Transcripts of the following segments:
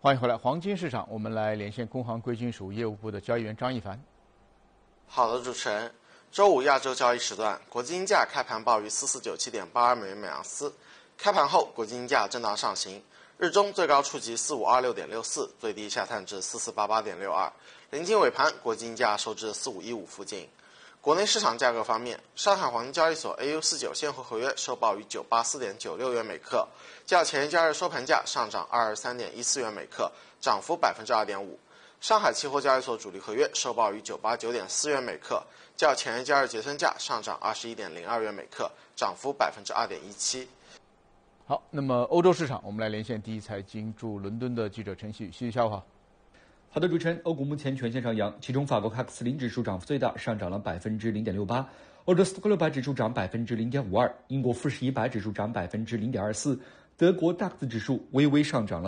欢迎回来，黄金市场，我们来连线工行贵金属业务部的交易员张一凡。 好的，主持人。周五亚洲交易时段，国际金价开盘报于4497.82美元每盎司，开盘后国际金价震荡上行，日中最高触及4526.64，最低下探至4488.62，临近尾盘，国际金价收至4515附近。国内市场价格方面，上海黄金交易所 AU49 现货合约收报于984.96元每克，较前一交易日收盘价上涨23.14元每克，涨幅2.5%。上海期货交易所主力合约收报于989.4元每克，较前一交易日结算价上涨21.02元每克，涨幅2.17%。 好，那么欧洲市场，我们来连线第一财经驻伦敦的记者陈曦宇。曦宇，下午好。 好的，主持人，欧股目前全线上扬，其中法国CAC 40指数涨幅最大，上涨了0.68%；欧洲斯托克600指数涨0.52%；英国富时100指数涨0.24%；德国DAX 指数微微上涨了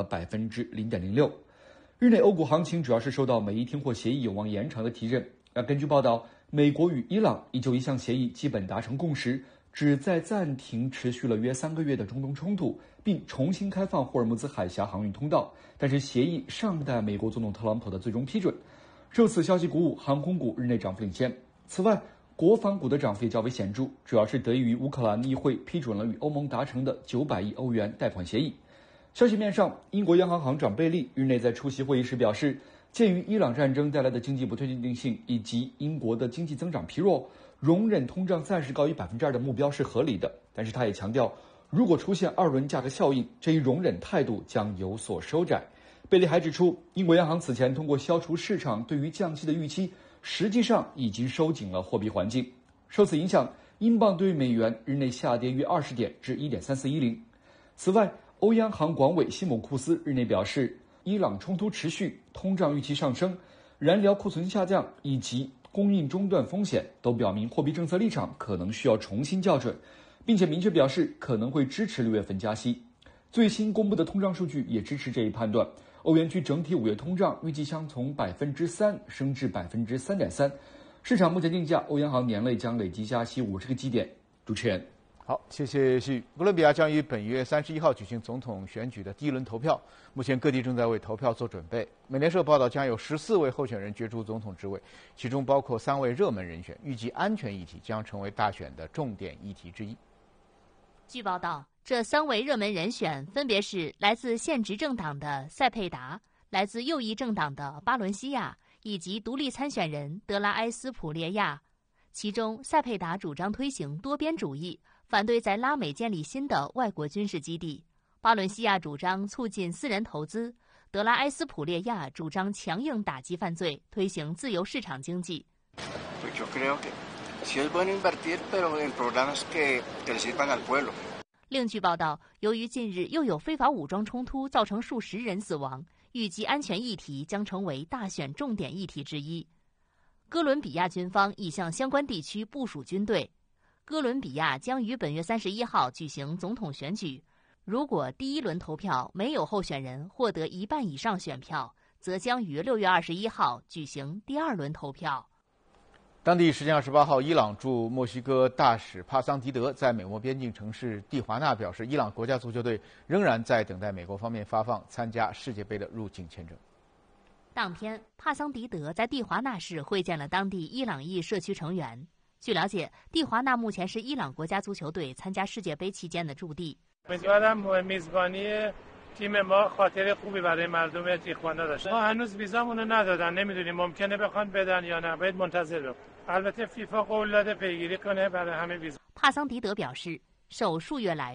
0.06%。日内欧股行情主要是受到美伊停火协议有望延长的提振。根据报道，美国与伊朗已就一项协议基本达成共识，旨在暂停持续了约3个月的中东冲突，并重新开放霍尔木兹海峡航运通道，但是协议尚待美国总统特朗普的最终批准。受此消息鼓舞，航空股日内涨幅领先。此外，国防股的涨幅也较为显著，主要是得益于乌克兰议会批准了与欧盟达成的900亿欧元贷款协议。消息面上，英国央行行长贝利日内在出席会议时表示，鉴于伊朗战争带来的经济不确定性以及英国的经济增长疲弱，容忍通胀暂时高于2%的目标是合理的。但是他也强调，如果出现2轮价格效应，这一容忍态度将有所收窄。贝利还指出，英国央行此前通过消除市场对于降息的预期，实际上已经收紧了货币环境。受此影响，英镑对美元日内下跌约20点至 1.3410。此外，欧央行广委西姆库斯日内表示，伊朗冲突持续，通胀预期上升，燃料库存下降以及供应中断风险都表明货币政策立场可能需要重新校准，并且明确表示可能会支持6月份加息。最新公布的通胀数据也支持这一判断，欧元区整体5月通胀预计将从3%升至3.3%。市场目前定价欧央行年内将累计加息50个基点。主持人。 好，谢谢曦宇。哥伦比亚将于本月31号举行总统选举的第一轮投票，目前各地正在为投票做准备。美联社报道，将有14位候选人角逐总统职位，其中包括3位热门人选，预计安全议题将成为大选的重点议题之一。 据报道，这3位热门人选分别是来自现执政党的塞佩达、来自右翼政党的巴伦西亚以及独立参选人德拉埃斯普列亚。其中，塞佩达主张推行多边主义，反对在拉美建立新的外国军事基地；巴伦西亚主张促进私人投资；德拉埃斯普列亚主张强硬打击犯罪，推行自由市场经济。另据报道，由于近日又有非法武装冲突，造成数十人死亡，预计安全议题将成为大选重点议题之一。哥伦比亚军方已向相关地区部署军队。哥伦比亚将于本月31号举行总统选举，如果第一轮投票没有候选人获得1半以上选票，则将于6月21号举行第2轮投票。 当地时间28号，伊朗驻墨西哥大使帕桑迪德在美墨边境城市蒂华纳表示，伊朗国家足球队仍然在等待美国方面发放参加世界杯的入境签证。 当天，帕桑迪德在蒂华纳市会见了当地伊朗裔社区成员。据了解，蒂华纳目前是伊朗国家足球队参加世界杯期间的驻地。 تیم ما خاطره خوبی برای مردم تیخوانا داشت. ما هنوز ویزامون رو ندادن، نمیدونیم ممکنه بخوان بدن یا نه، باید منتظر رو. البته فیفا قول داده پیگیری کنه برای همه ویزا. 帕桑迪德表示，受数月来